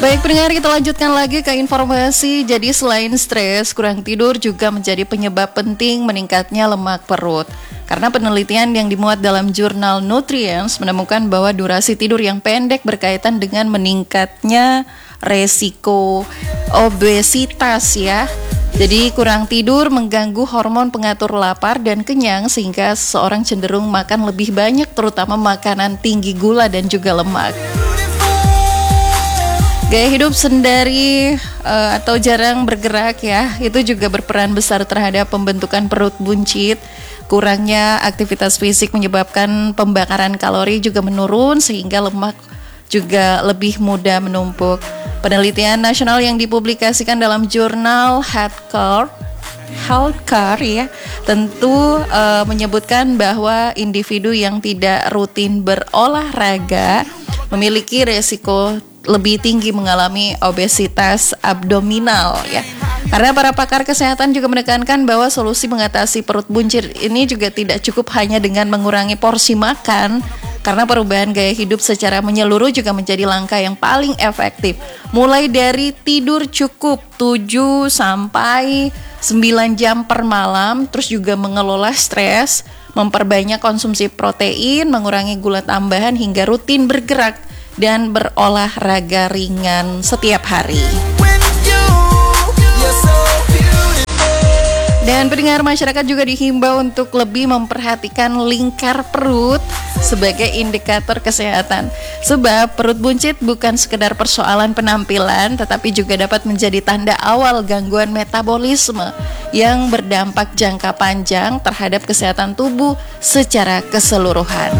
Baik pendengar, kita lanjutkan lagi ke informasi. Jadi selain stres, kurang tidur juga menjadi penyebab penting meningkatnya lemak perut. Karena penelitian yang dimuat dalam jurnal Nutrients menemukan bahwa durasi tidur yang pendek berkaitan dengan meningkatnya resiko obesitas ya. Jadi kurang tidur mengganggu hormon pengatur lapar dan kenyang sehingga seseorang cenderung makan lebih banyak, terutama makanan tinggi gula dan juga lemak. Gaya hidup sendiri atau jarang bergerak ya, itu juga berperan besar terhadap pembentukan perut buncit. Kurangnya aktivitas fisik menyebabkan pembakaran kalori juga menurun sehingga lemak juga lebih mudah menumpuk. Penelitian nasional yang dipublikasikan dalam jurnal Healthcare ya, tentu menyebutkan bahwa individu yang tidak rutin berolahraga memiliki resiko lebih tinggi mengalami obesitas abdominal ya. Karena para pakar kesehatan juga menekankan bahwa solusi mengatasi perut buncit ini juga tidak cukup hanya dengan mengurangi porsi makan, karena perubahan gaya hidup secara menyeluruh juga menjadi langkah yang paling efektif. Mulai dari tidur cukup 7 sampai 9 jam per malam, terus juga mengelola stres, memperbanyak konsumsi protein, mengurangi gula tambahan hingga rutin bergerak dan berolahraga ringan setiap hari. Dan pendengar, masyarakat juga dihimbau untuk lebih memperhatikan lingkar perut sebagai indikator kesehatan. Sebab perut buncit bukan sekedar persoalan penampilan, tetapi juga dapat menjadi tanda awal gangguan metabolisme yang berdampak jangka panjang terhadap kesehatan tubuh secara keseluruhan.